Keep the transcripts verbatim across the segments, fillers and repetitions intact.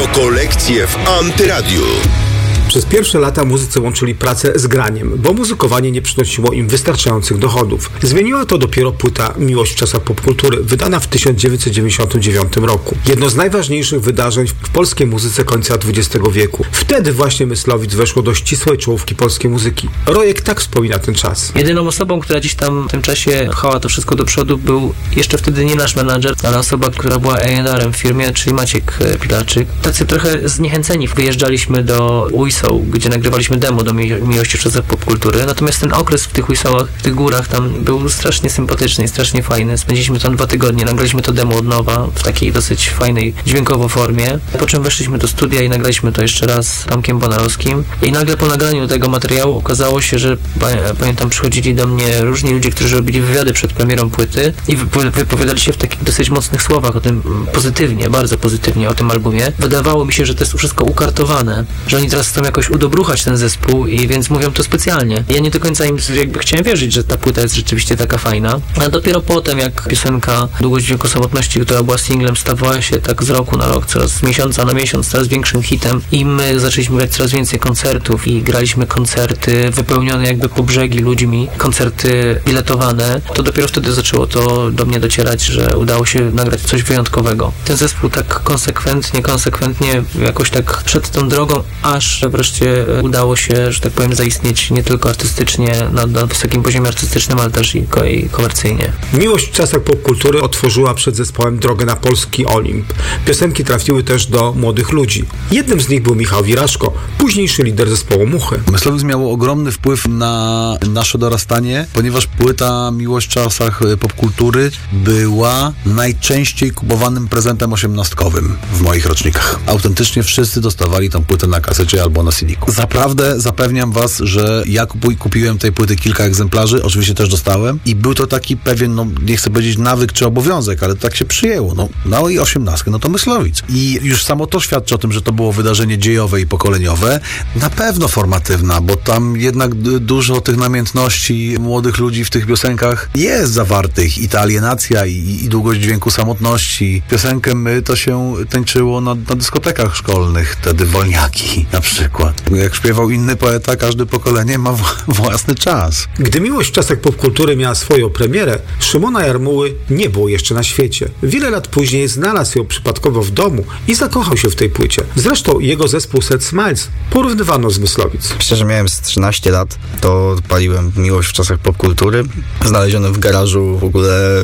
Rokolekcje w Antyradiu. Przez pierwsze lata muzycy łączyli pracę z graniem, bo muzykowanie nie przynosiło im wystarczających dochodów. Zmieniła to dopiero płyta Miłość w czasach popkultury, wydana w tysiąc dziewięćset dziewięćdziesiątym dziewiątym roku. Jedno z najważniejszych wydarzeń w polskiej muzyce końca dwudziestego wieku. Wtedy właśnie Myslowic weszło do ścisłej czołówki polskiej muzyki. Rojek tak wspomina ten czas. Jedyną osobą, która gdzieś tam w tym czasie pchała to wszystko do przodu, był jeszcze wtedy nie nasz menadżer, ale osoba, która była A and R-em w firmie, czyli Maciek Pilarczyk. Tacy trochę zniechęceni wyjeżdżaliśmy do Ujsoł, gdzie nagrywaliśmy demo do Mi- Miłości w czasach popkultury. Natomiast ten okres w tych Ujsołach, w tych górach tam był strasznie sympatyczny i strasznie fajny. Spędziliśmy tam dwa tygodnie, nagraliśmy to demo od nowa w takiej dosyć fajnej dźwiękowo formie. Po czym weszliśmy do studia i nagraliśmy to jeszcze raz z Tomkiem Bonarowskim. I nagle po nagraniu tego materiału okazało się, że pamiętam, przychodzili do mnie różni ludzie, którzy robili wywiady przed premierą płyty i wypo- wypowiadali się w takich dosyć mocnych słowach o tym pozytywnie, bardzo pozytywnie o tym albumie. Wydawało mi się, że to jest wszystko ukartowane, że oni teraz chcą jakoś udobruchać ten zespół i więc mówią to specjalnie. Ja nie do końca im jakby chciałem wierzyć, że ta płyta jest rzeczywiście taka fajna. A dopiero potem, jak piosenka Długość dźwięku samotności, która była singlem, stawała się tak z roku na rok, coraz z miesiąca na miesiąc, coraz większym hitem i my zaczęliśmy grać coraz więcej koncertów i graliśmy koncerty wypełnione jakby po brzegi ludźmi, koncerty biletowane, to dopiero wtedy zaczęło to do mnie docierać, że udało się nagrać coś wyjątkowego. Ten zespół tak konsekwentnie, konsekwentnie jakoś tak szedł tą drogą, aż wreszcie udało się, że tak powiem, zaistnieć nie tylko artystycznie, na, na wysokim poziomie artystycznym, ale też i, ko- i komercyjnie. Miłość w czasach popkultury otworzyła przed zespołem drogę na polski Olimp. Piosenki trafiły też do młodych ludzi. Jednym z nich był Michał Wiraszko, późniejszy lider zespołu Muchy. Myslowic miało ogromny wpływ na nasze dorastanie, ponieważ płyta Miłość w czasach popkultury była najczęściej kupowanym prezentem osiemnastkowym w moich rocznikach. Autentycznie wszyscy dostawali tą płytę na kasecie albo na C D-ku. Zaprawdę zapewniam was, że ja kupuj, kupiłem tej płyty kilka egzemplarzy, oczywiście też dostałem i był to taki pewien, no nie chcę powiedzieć nawyk czy obowiązek, ale tak się przyjęło. No, no i osiemnastkę, no to Myslowic. I już samo to świadczy o tym, że to było wydarzenie dziejowe i pokoleniowe. Na pewno formatywna, bo tam jednak d- dużo tych namiętności młodych ludzi w tych piosenkach jest zawartych. I ta alienacja, i, i długość dźwięku samotności. Piosenkę My to się tańczyło na, na dyskotekach szkolnych, wtedy wolniaki na przykład. Jak śpiewał inny poeta, każde pokolenie ma w- własny czas. Gdy Miłość w czasach popkultury miała swoją premierę, Szymona Jarmuły nie było jeszcze na świecie. Wiele lat później znalazł ją przypadkowo w domu i zakochał się w tej płycie. Zresztą jego zespół Set Smiles porównywano z Myslowic. Myślę, że miałem z trzynaście lat, to paliłem Miłość w czasach popkultury. Znaleziono w garażu w ogóle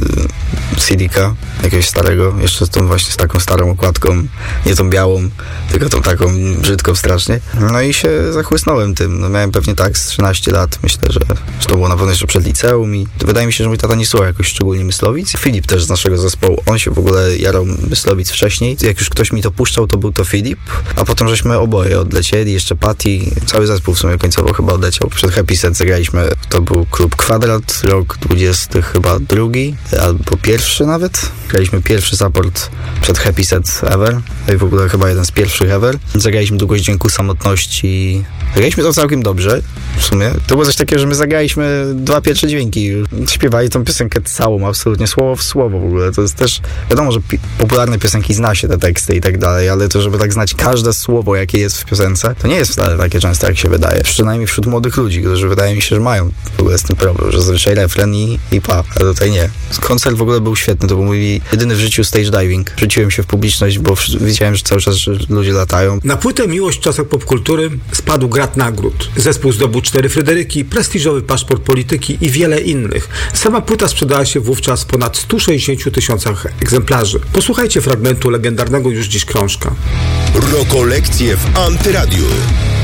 yy, C D-ka jakiegoś starego, jeszcze z tą właśnie z taką starą okładką, nie tą białą, tylko tą taką brzydką strasznie. No i się zachłysnąłem tym. No miałem pewnie tak z trzynaście lat. Myślę, że, że to było na pewno jeszcze przed liceum i wydaje mi się, że mój tata nie słuchał jakoś szczególnie Myslowic. Filip też z naszego zespołu, on się w ogóle jarał Myslowic wcześniej. Jak już ktoś mi to puszczał, to był to Filip, a potem żeśmy oboje odlecieli, jeszcze Patty, cały zespół w sumie końcowo chyba odleciał. Przed Happy Set zagraliśmy, to był klub Kwadrat, rok dwudziesty chyba drugi, albo pierwszy nawet. Graliśmy pierwszy support przed Happy Set ever, no i w ogóle chyba jeden z pierwszych ever. Zagraliśmy Długość dźwięku samotności. Zagraliśmy to całkiem dobrze, w sumie. To było coś takiego, że my zagraliśmy dwa pierwsze dźwięki. Śpiewali tą piosenkę całą, absolutnie, słowo w słowo w ogóle. To jest też, wiadomo, że pi- popularne piosenki zna się te teksty i tak dalej, ale to, żeby tak znać każde słowo, jakie jest w piosence, to nie jest wcale takie często, jak się wydaje. Przynajmniej wśród młodych ludzi, którzy wydaje mi się, że mają w ogóle z tym problem, że zazwyczaj refren i, i pa, a tutaj nie. Koncert w ogóle był świetny, to był mój jedyny w życiu stage diving. Rzuciłem się w publiczność, bo widziałem, że cały czas że ludzie latają. Na płytę Miłość w czasach popkultury spadł grad nagród. Zespół zdobył cztery Fryderyki, prestiżowy paszport polityki i wiele innych. Sama płyta sprzedała się wówczas w ponad stu sześćdziesięciu tysiącach egzemplarzy. Posłuchajcie fragmentu legendarnego już dziś krążka. Rokolekcje w Antyradiu.